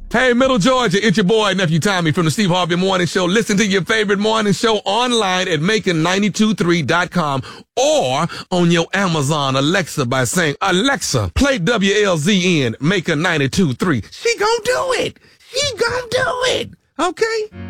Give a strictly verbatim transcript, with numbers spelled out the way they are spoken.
Hey, Middle Georgia, it's your boy, Nephew Tommy from the Steve Harvey Morning Show. Listen to your favorite morning show online at making nine two three dot com or on your Amazon Alexa by saying, Alexa, play W L Z N, Making ninety-two point three. She gonna do it. She gonna do it. Okay?